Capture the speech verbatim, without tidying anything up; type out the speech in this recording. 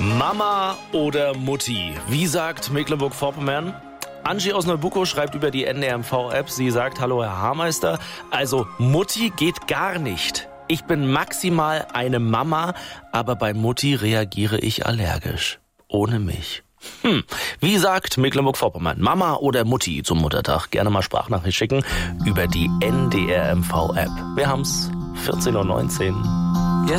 Mama oder Mutti? Wie sagt Mecklenburg-Vorpommern? Angie aus Neubuko schreibt über die N D R M V-App. Sie sagt, hallo Herr Haarmeister, also Mutti geht gar nicht. Ich bin maximal eine Mama, aber bei Mutti reagiere ich allergisch. Ohne mich. Hm. Wie sagt Mecklenburg-Vorpommern? Mama oder Mutti zum Muttertag? Gerne mal Sprachnachricht schicken über die N D R M V-App. Wir haben's vierzehn Uhr neunzehn.